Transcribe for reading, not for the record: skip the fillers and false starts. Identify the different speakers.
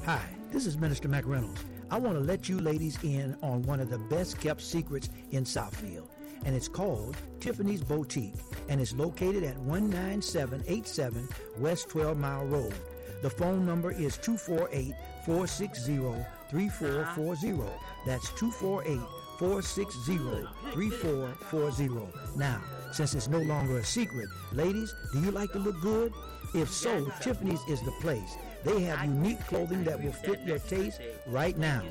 Speaker 1: Hi, this is Minister Mac Reynolds. I want to let you ladies in on one of the best kept secrets in Southfield, and it's called Tiffany's Boutique, and it's located at 19787 West 12 Mile Road. The phone number is 248-460-3440. That's 248-460-3440. Now, since it's no longer a secret, ladies, do you like to look good? If so, Tiffany's is the place. They have unique clothing that will fit your taste right now.